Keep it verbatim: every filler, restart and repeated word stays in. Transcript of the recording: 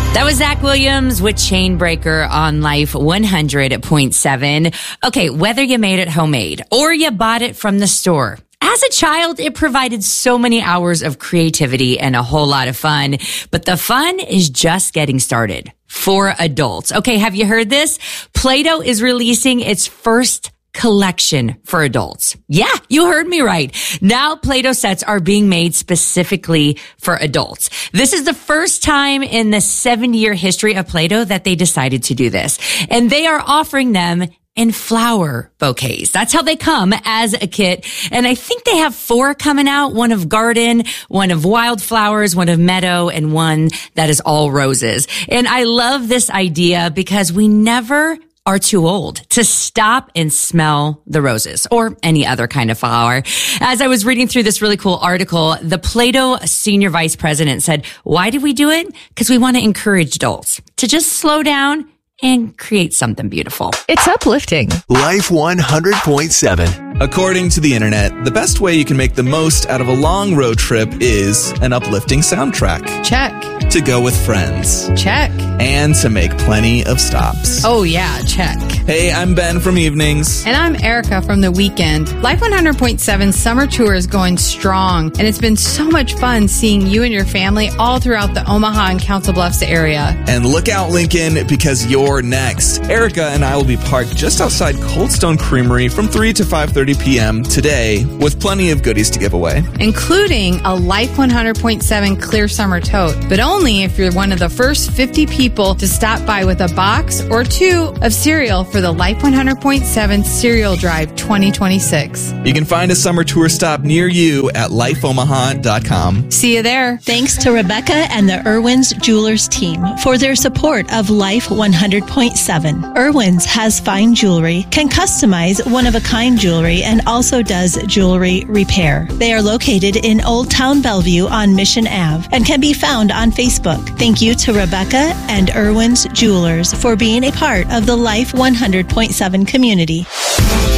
That was Zach Williams with Chainbreaker on Life one hundred point seven. Okay, whether you made it homemade or you bought it from the store, as a child, it provided so many hours of creativity and a whole lot of fun. But the fun is just getting started for adults. Okay, have you heard this? Play-Doh is releasing its first collection for adults. Yeah, you heard me right. Now Play-Doh sets are being made specifically for adults. This is the first time in the seven-year history of Play-Doh that they decided to do this. And they are offering them in flower bouquets. That's how they come as a kit. And I think they have four coming out, one of garden, one of wildflowers, one of meadow, and one that is all roses. And I love this idea because we never are too old to stop and smell the roses or any other kind of flower. As I was reading through this really cool article, the Play-Doh senior vice president said, why did we do it? Because we want to encourage adults to just slow down and create something beautiful. It's uplifting. Life one hundred point seven. According to the internet, the best way you can make the most out of a long road trip is an uplifting soundtrack. Check. To go with friends. Check. And to make plenty of stops. Oh yeah, check. Hey, I'm Ben from Evenings. And I'm Erica from The Weekend. Life one hundred point seven summer tour is going strong, and it's been so much fun seeing you and your family all throughout the Omaha and Council Bluffs area. And look out, Lincoln, because you're next. Erica and I will be parked just outside Cold Stone Creamery from three to five thirty p.m. today with plenty of goodies to give away. Including a Life one hundred point seven clear summer tote, but only if you're one of the first fifty people to stop by with a box or two of cereal for the Life one hundred point seven Cereal Drive twenty twenty-six. You can find a summer tour stop near you at life omaha dot com. See you there. Thanks to Rebecca and the Irwin's Jewelers team for their support of Life one hundred point seven. Irwin's has fine jewelry, can customize one-of-a-kind jewelry, and also does jewelry repair. They are located in Old Town Bellevue on Mission Avenue and can be found on Facebook. Thank you to Rebecca and Irwin's Jewelers for being a part of the Life one hundred point seven community.